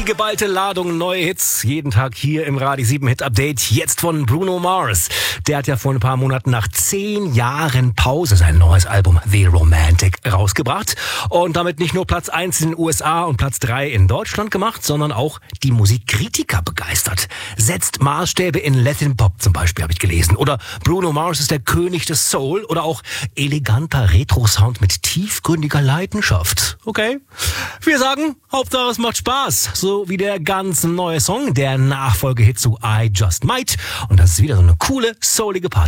geballte Ladung neue Hits. Jeden Tag hier im Radio 7 Hit Update. Jetzt von Bruno Mars. Der hat ja vor ein paar Monaten nach 10 Jahren Pause sein neues Album The Romantic rausgebracht. Und damit nicht nur Platz 1 in den USA und Platz 3 in Deutschland gemacht, sondern auch die Musikkritiker begeistert. Setzt Maßstäbe in Latin Pop zum Beispiel, habe ich gelesen. Oder Bruno Mars ist der König des Soul. Oder auch eleganter Retro-Sound mit tiefgründiger Leidenschaft. Okay? Wir sagen, Hauptsache es macht Spaß. So wie der ganz neue Song, der Nachfolgehit zu I Just Might. Und das ist wieder so eine coole, soulige Party.